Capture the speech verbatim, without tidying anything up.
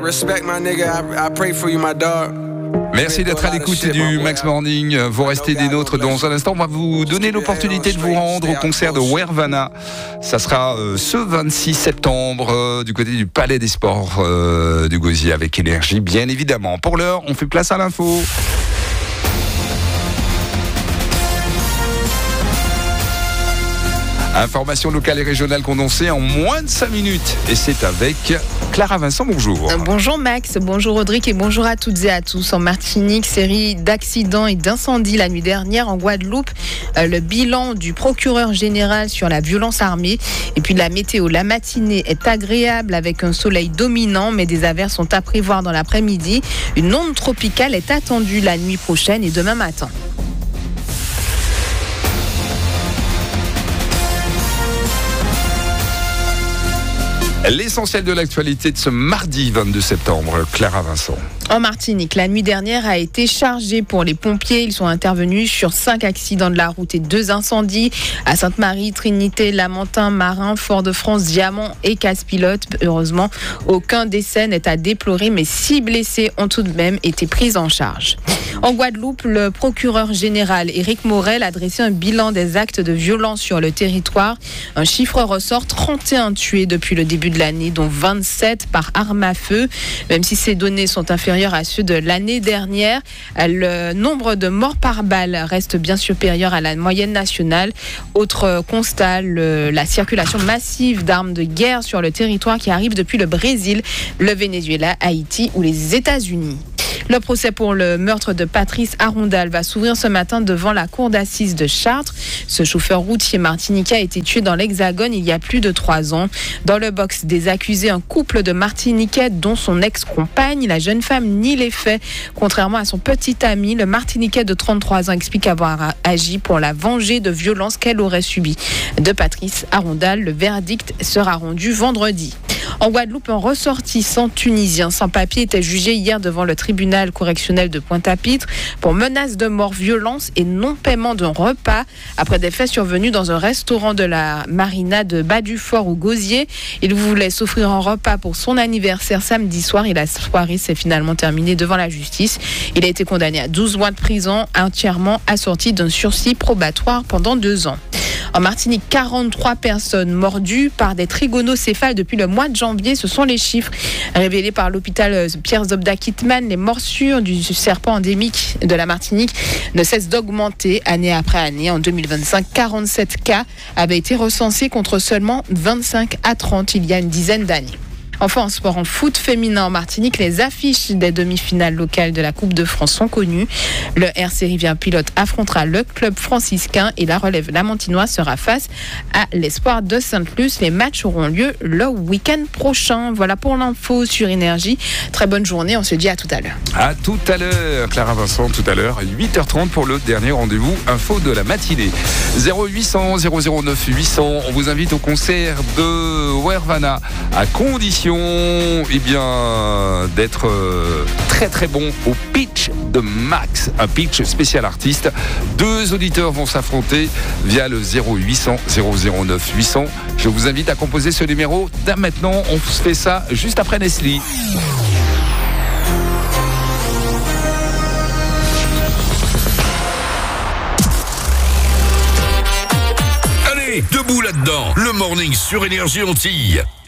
Respect my nigga. I, I pray for you, my dog. Merci d'être à l'écoute du Max Morning. Vous restez des nôtres dans un instant. On va vous donner l'opportunité de vous rendre au concert de Wervana. Ça sera euh, ce vingt-six septembre euh, du côté du Palais des Sports euh, du Gosier avec Énergie, bien évidemment. Pour l'heure, on fait place à l'info. Information locale et régionale condensée en moins de cinq minutes. Et c'est avec Clara Vincent, bonjour. Bonjour Max, bonjour Audric et bonjour à toutes et à tous. En Martinique, série d'accidents et d'incendies la nuit dernière. En Guadeloupe, euh, le bilan du procureur général sur la violence armée. Et puis la météo, la matinée est agréable avec un soleil dominant, mais des averses sont à prévoir dans l'après-midi. Une onde tropicale est attendue la nuit prochaine et demain matin. L'essentiel de l'actualité de ce mardi vingt-deux septembre, Clara Vincent. En Martinique, la nuit dernière a été chargée pour les pompiers. Ils sont intervenus sur cinq accidents de la route et deux incendies à Sainte-Marie, Trinité, Lamentin, Marin, Fort-de-France, Diamant et Casse-Pilote. Heureusement, aucun décès n'est à déplorer, mais six blessés ont tout de même été pris en charge. En Guadeloupe, le procureur général Éric Morel a dressé un bilan des actes de violence sur le territoire. Un chiffre ressort, trente et un tués depuis le début de l'année, dont vingt-sept par arme à feu. Même si ces données sont inférieures à ceux de l'année dernière, le nombre de morts par balle reste bien supérieur à la moyenne nationale. Autre constat, le, la circulation massive d'armes de guerre sur le territoire qui arrive depuis le Brésil, le Venezuela, Haïti ou les États-Unis. Le procès pour le meurtre de Patrice Arondal va s'ouvrir ce matin devant la cour d'assises de Chartres. Ce chauffeur routier martiniquais a été tué dans l'Hexagone il y a plus de trois ans. Dans le box des accusés, un couple de Martiniquais dont son ex-compagne. La jeune femme nie les faits. Contrairement à son petit ami, le Martiniquais de trente-trois ans explique avoir agi pour la venger de violences qu'elle aurait subies de Patrice Arondal. Le verdict sera rendu vendredi. En Guadeloupe, un ressortissant tunisien sans papier était jugé hier devant le tribunal correctionnel de Pointe-à-Pitre pour menace de mort, violence et non-paiement d'un repas après des faits survenus dans un restaurant de la marina de Bas-du-Fort au Gosier. Il voulait s'offrir un repas pour son anniversaire samedi soir et la soirée s'est finalement terminée devant la justice. Il a été condamné à douze mois de prison, entièrement assorti d'un sursis probatoire pendant deux ans. En Martinique, quarante-trois personnes mordues par des trigonocéphales depuis le mois de janvier. Ce sont les chiffres révélés par l'hôpital Pierre Zobda Kittmann. Les morsures du serpent endémique de la Martinique ne cessent d'augmenter année après année. En deux mille vingt-cinq, quarante-sept cas avaient été recensés contre seulement vingt-cinq à trente il y a une dizaine d'années. Enfin, en sport, en foot féminin en Martinique, les affiches des demi-finales locales de la Coupe de France sont connues. Le R C Rivière-Pilote affrontera le club franciscain et la relève lamantinoise sera face à l'Espoir de Sainte-Luce. Les matchs auront lieu le week-end prochain. Voilà pour l'info sur Énergie. Très bonne journée, on se dit à tout à l'heure. À tout à l'heure, Clara Vincent, tout à l'heure, huit heures trente pour le dernier rendez-vous info de la matinée. zéro huit cent zéro zéro neuf huit cents, on vous invite au concert de Wervana à condition eh bien, d'être euh, très très bon au pitch de Max, un pitch spécial artiste. Deux auditeurs vont s'affronter via le zéro huit cent zéro zéro neuf huit cents. Je vous invite à composer ce numéro dès maintenant. On fait ça juste après Nestlé. Allez, debout là-dedans, le morning sur Énergie Antilles.